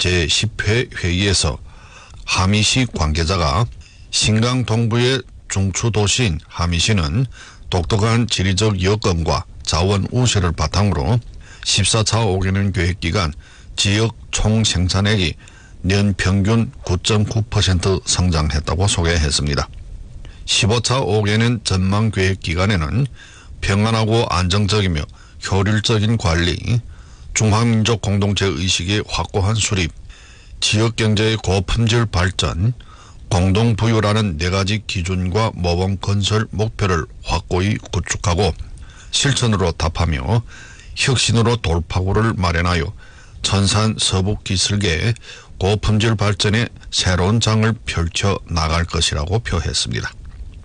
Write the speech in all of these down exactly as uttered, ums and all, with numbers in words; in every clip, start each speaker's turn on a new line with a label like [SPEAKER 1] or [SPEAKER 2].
[SPEAKER 1] 제십 회 회의에서 하미시 관계자가 신강 동부의 중추도시인 하미시는 독특한 지리적 여건과 자원 우세를 바탕으로 십사 차 오 개년 계획기간 지역 총생산액이 년 평균 구 점 구 퍼센트 성장했다고 소개했습니다. 십오 차 오 개년 전망 계획 기간에는 평안하고 안정적이며 효율적인 관리, 중화민족 공동체 의식의 확고한 수립, 지역경제의 고품질 발전, 공동부유라는 네 가지 기준과 모범 건설 목표를 확고히 구축하고 실천으로 답하며 혁신으로 돌파구를 마련하여 천산 서북기술계의 고품질 발전에 새로운 장을 펼쳐 나갈 것이라고 표했습니다.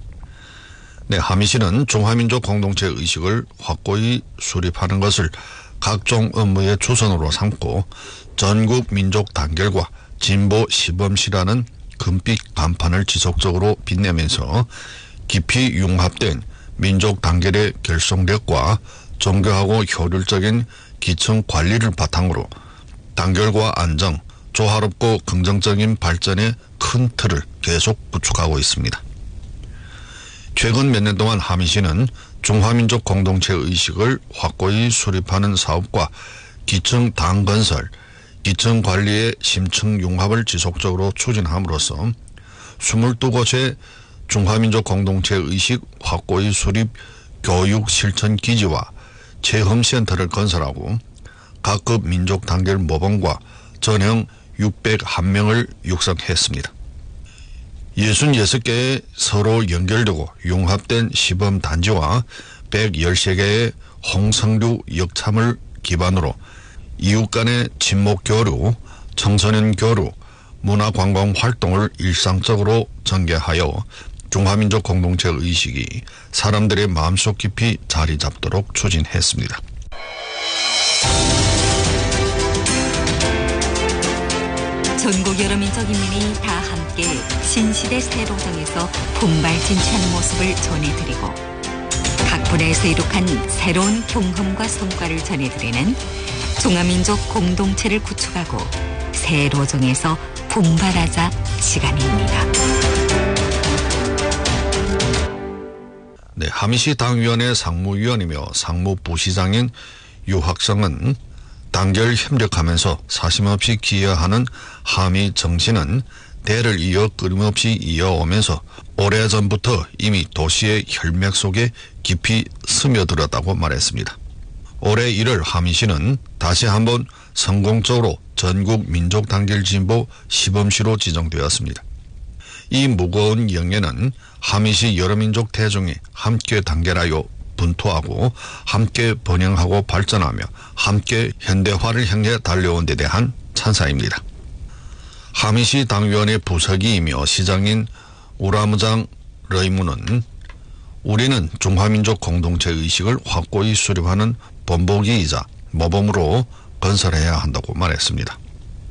[SPEAKER 1] 네, 하미시는 중화민족 공동체 의식을 확고히 수립하는 것을 각종 업무의 주선으로 삼고 전국 민족 단결과 진보 시범시라는 금빛 간판을 지속적으로 빛내면서 깊이 융합된 민족 단결의 결속력과 정교하고 효율적인 기층 관리를 바탕으로 단결과 안정, 조화롭고 긍정적인 발전의 큰 틀을 계속 구축하고 있습니다. 최근 몇 년 동안 하미시는 중화민족 공동체 의식을 확고히 수립하는 사업과 기층 당 건설, 기층 관리의 심층 융합을 지속적으로 추진함으로써 이십이 곳의 중화민족 공동체 의식 확고히 수립 교육 실천 기지와 체험센터를 건설하고 각급 민족 단결 모범과 전형 육백일 명을 육성했습니다. 육십육 개의 서로 연결되고 융합된 시범단지와 백십삼 개의 홍성류 역참을 기반으로 이웃 간의 친목 교류, 청소년 교류, 문화관광 활동을 일상적으로 전개하여 중화민족 공동체 의식이 사람들의 마음속 깊이 자리 잡도록 추진했습니다.
[SPEAKER 2] 전국 여러 민족 인민이 다 함께 신시대 새로정에서 분발진취하는 모습을 전해드리고 각 분야에서 이룩한 새로운 경험과 성과를 전해드리는 중화민족 공동체를 구축하고 새로정에서 분발하자 시간입니다.
[SPEAKER 1] 네, 하미시 당위원회 상무위원이며 상무부시장인 유학성은 단결 협력하면서 사심없이 기여하는 하미 정신은 대를 이어 끊임없이 이어오면서 오래전부터 이미 도시의 혈맥 속에 깊이 스며들었다고 말했습니다. 올해 일월 하미시는 다시 한번 성공적으로 전국 민족 단결 진보 시범시로 지정되었습니다. 이 무거운 영예는 하미시 여러 민족 대중이 함께 단결하여 분투하고 함께 번영하고 발전하며 함께 현대화를 향해 달려온 데 대한 찬사입니다. 하미시 당위원회 부서기이며 시장인 우라무장 러이무는 우리는 중화민족 공동체 의식을 확고히 수립하는 본보기이자 모범으로 건설해야 한다고 말했습니다.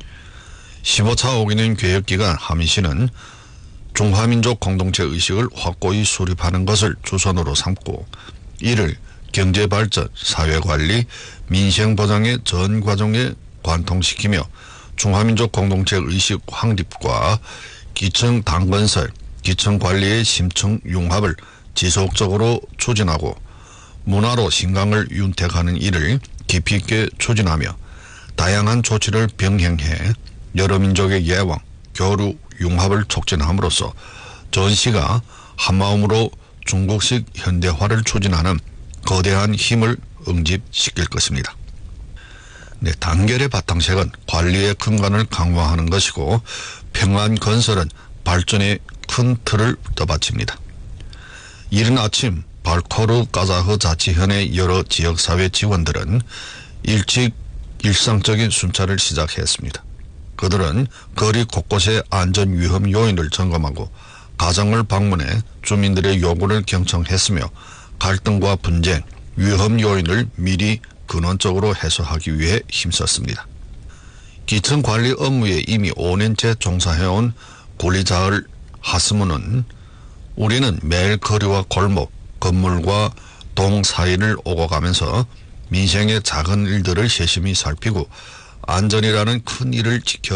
[SPEAKER 1] 십오 차 오 개년 계획기간 하미시는 중화민족 공동체 의식을 확고히 수립하는 것을 주선으로 삼고 이를 경제발전, 사회관리, 민생보장의 전 과정에 관통시키며 중화민족 공동체 의식 확립과 기층 당건설, 기층관리의 심층 융합을 지속적으로 추진하고 문화로 신강을 윤택하는 일을 깊이 있게 추진하며 다양한 조치를 병행해 여러 민족의 예왕, 교류, 융합을 촉진함으로써 전시가 한마음으로 중국식 현대화를 추진하는 거대한 힘을 응집시킬 것입니다. 네, 단결의 바탕색은 관리의 근간을 강화하는 것이고 평안 건설은 발전의 큰 틀을 떠받칩니다. 이른 아침 발코르 까자흐 자치현의 여러 지역사회 지원들은 일찍 일상적인 순찰을 시작했습니다. 그들은 거리 곳곳의 안전 위험 요인을 점검하고 가정을 방문해 주민들의 요구를 경청했으며 갈등과 분쟁, 위험 요인을 미리 근원적으로 해소하기 위해 힘썼습니다. 기층 관리 업무에 이미 오 년째 종사해온 구리자을 하스무는 우리는 매일 거리와 골목, 건물과 동 사이를 오고 가면서 민생의 작은 일들을 세심히 살피고 안전이라는 큰 일을 지켜